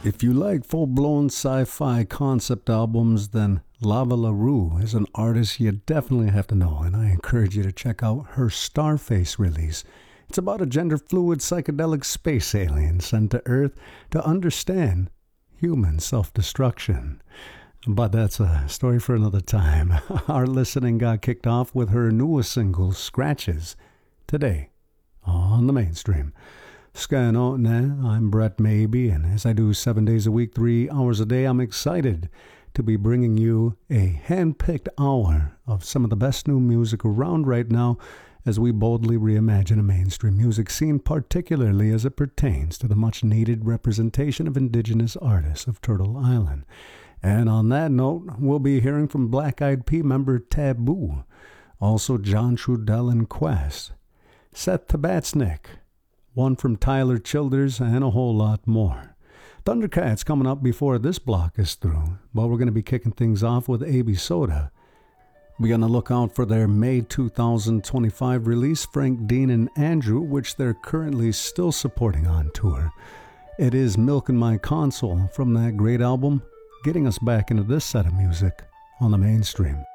If you like full-blown sci-fi concept albums, then Lava LaRue is an artist you definitely have to know, and I encourage you to check out her Starface release. It's about a gender-fluid psychedelic space alien sent to Earth to understand human self-destruction. But that's a story for another time. Our listening got kicked off with her newest single, Scratches, today on the Mainstream. Scano, I'm Brett Maybe, and as I do 7 days a week, 3 hours a day, I'm excited to be bringing you a hand-picked hour of some of the best new music around right now as we boldly reimagine a mainstream music scene, particularly as it pertains to the much-needed representation of indigenous artists of Turtle Island. And on that note, we'll be hearing from Black Eyed Peas member Taboo, also John Trudell and Quest, Seth Tabatsnik, one from Tyler Childers, and a whole lot more. Thundercats coming up before this block is through, but we're going to be kicking things off with AB Soda. We're going to look out for their May 2025 release, Frank Dean and Andrew, which they're currently still supporting on tour. It is Milkin' My Console from that great album, getting us back into this set of music on the Mainstream.